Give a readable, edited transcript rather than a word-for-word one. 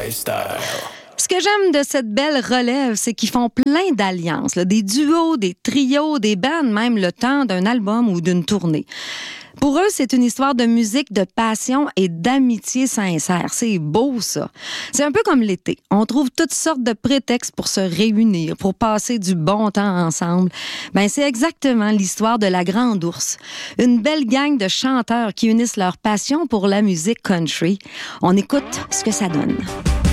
lifestyle. Ce que j'aime de cette belle relève, c'est qu'ils font plein d'alliances, là, des duos, des trios, des bands, même le temps d'un album ou d'une tournée. Pour eux, c'est une histoire de musique, de passion et d'amitié sincère. C'est beau, ça. C'est un peu comme l'été. On trouve toutes sortes de prétextes pour se réunir, pour passer du bon temps ensemble. Ben, c'est exactement l'histoire de la Grande Ourse. Une belle gang de chanteurs qui unissent leur passion pour la musique country. On écoute ce que ça donne.